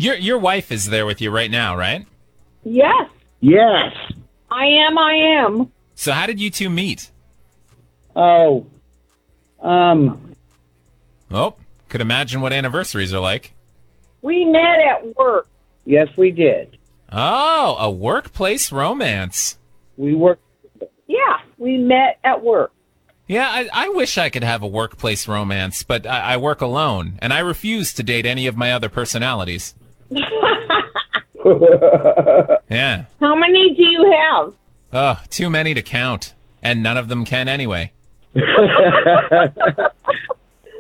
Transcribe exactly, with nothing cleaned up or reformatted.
Your your wife is there with you right now, right? Yes, Yes. I am. I am. So how did you two meet? Oh. Um. Oh, could imagine what anniversaries are like. We met at work. Yes, we did. Oh, a workplace romance. We worked. Yeah, we met at work. Yeah, I, I wish I could have a workplace romance, but I, I work alone, and I refuse to date any of my other personalities. Yeah. How many do you have? Oh, too many to count, and none of them can anyway.